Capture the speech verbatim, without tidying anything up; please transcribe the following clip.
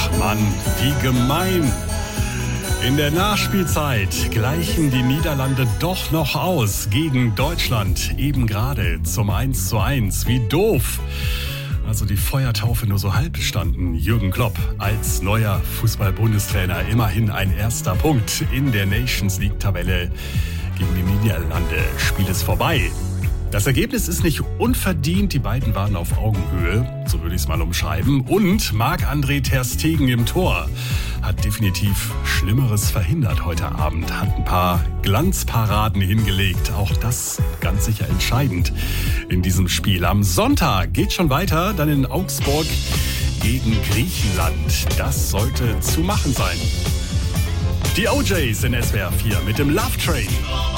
Ach Mann, wie gemein. In der Nachspielzeit gleichen die Niederlande doch noch aus gegen Deutschland. Eben gerade zum eins zu eins. Wie doof. Also die Feuertaufe nur so halb bestanden. Jürgen Klopp als neuer Fußball-Bundestrainer. Immerhin ein erster Punkt in der Nations League-Tabelle gegen die Niederlande. Spiel ist vorbei. Das Ergebnis ist nicht unverdient. Die beiden waren auf Augenhöhe, so würde ich es mal umschreiben. Und Marc-André ter Stegen im Tor hat definitiv Schlimmeres verhindert heute Abend. Hat ein paar Glanzparaden hingelegt. Auch das ganz sicher entscheidend in diesem Spiel. Am Sonntag geht schon weiter, dann in Augsburg gegen Griechenland. Das sollte zu machen sein. Die O Js in S W R vier mit dem Love Train.